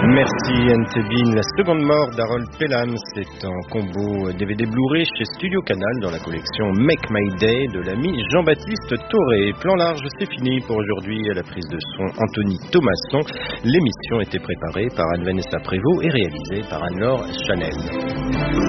Merci Antebin. La seconde mort d'Harold Pelham, c'est en combo DVD Blu-ray chez Studio Canal dans la collection Make My Day de l'ami Jean-Baptiste Thoré. Plan large, c'est fini pour aujourd'hui. À la prise de son, Anthony Thomasson. L'émission était préparée par Anne-Vanessa Prévost et réalisée par Anne-Laure Chanel.